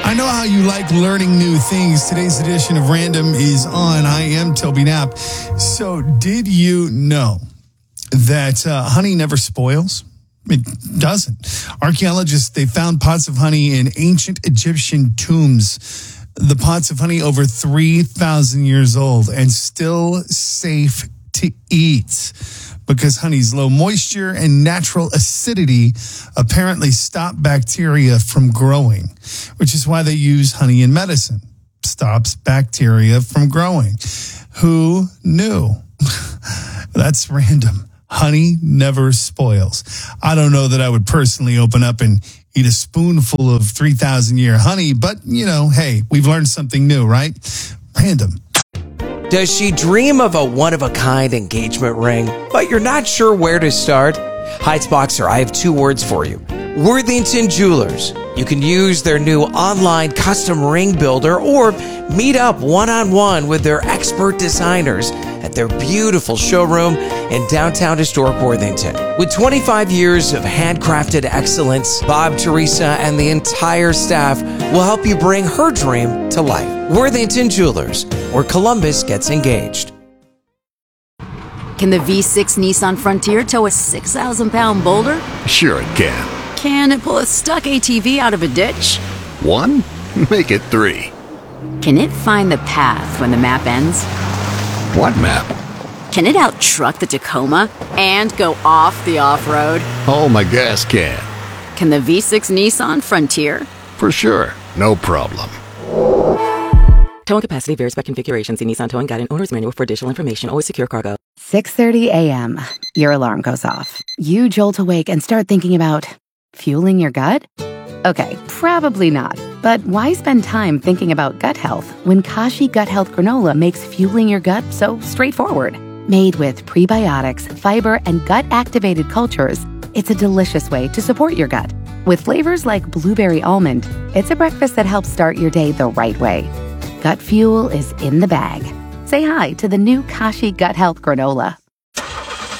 I know how you like learning new things. Today's edition of Random is on. I am Toby Knapp. So did you know that honey never spoils? It doesn't. Archaeologists, they found pots of honey in ancient Egyptian tombs. The pots of honey over 3,000 years old and still safe to eat, because honey's low moisture and natural acidity apparently stop bacteria from growing, which is why they use honey in medicine. Stops bacteria from growing. Who knew? That's random. Honey never spoils. I don't know that I would personally open up and eat a spoonful of 3,000-year honey, but, hey, we've learned something new, right? Random. Does she dream of a one-of-a-kind engagement ring, but you're not sure where to start? Heights Boxer, I have two words for you. Worthington Jewelers. You can use their new online custom ring builder or meet up one-on-one with their expert designers at their beautiful showroom in downtown historic Worthington. With 25 years of handcrafted excellence, Bob, Teresa, and the entire staff will help you bring her dream to life. Worthington Jewelers, where Columbus gets engaged. Can the V6 Nissan Frontier tow a 6,000-pound boulder? Sure it can. Can it pull a stuck ATV out of a ditch? 1? Make it 3. Can it find the path when the map ends? What map? Can it out-truck the Tacoma and go off the off-road? Oh, my gas can. Can the V6 Nissan Frontier? For sure. No problem. Towing capacity varies by configuration. See Nissan Towing Guide and Owner's Manual for additional information. Always secure cargo. 6:30 a.m. Your alarm goes off. You jolt awake and start thinking about fueling your gut? Okay, probably not. But why spend time thinking about gut health when Kashi Gut Health Granola makes fueling your gut so straightforward? Made with prebiotics, fiber, and gut-activated cultures, it's a delicious way to support your gut. With flavors like blueberry almond, it's a breakfast that helps start your day the right way. Gut fuel is in the bag. Say hi to the new Kashi Gut Health Granola.